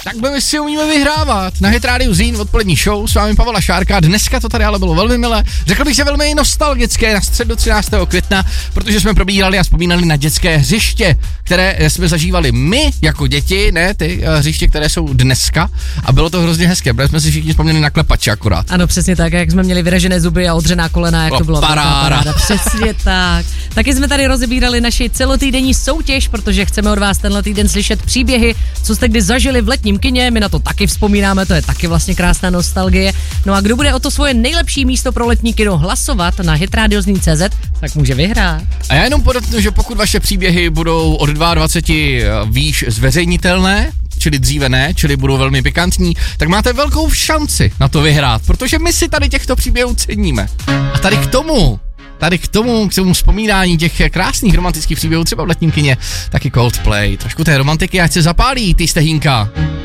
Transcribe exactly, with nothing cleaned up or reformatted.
takhle si umíme vyhrávat. Na Hit Radio Zín odpolední show, s vámi Pavla Šárka. Dneska to tady ale bylo velmi milé. Řekl bych, že velmi nostalgické na středu třináctého května, protože jsme probírali a vzpomínali na dětské hřiště, které jsme zažívali my jako děti, ne ty hřiště, které jsou dneska. A bylo to hrozně hezké, protože jsme si všichni vzpomněli na klepače akorát. Ano, přesně tak, jak jsme měli vyražené zuby a odřená kolena, jak bylo to bylo. Paráda. paráda. Přesně tak. Taky jsme tady rozebírali naši celotýdenní soutěž, protože chceme od vás tenhle týden slyšet příběhy, co jste kdy zažili v letním kině, my na to taky vzpomínáme, to je taky vlastně krásná nostalgie. No a kdo bude o to svoje nejlepší místo pro letní kino hlasovat na hitradiozní tečka cé zet, tak může vyhrát. A já jenom podotknu, že pokud vaše příběhy budou od dvacet dva výš zveřejnitelné, čili dříve ne, čili budou velmi pikantní, tak máte velkou šanci na to vyhrát, protože my si tady těchto příběhů ceníme. A tady k tomu, tady k tomu, k tomu vzpomínání těch krásných romantických příběhů, třeba v letním kině, taky Coldplay, trošku té romantiky, ať se zapálí, ty stehínka.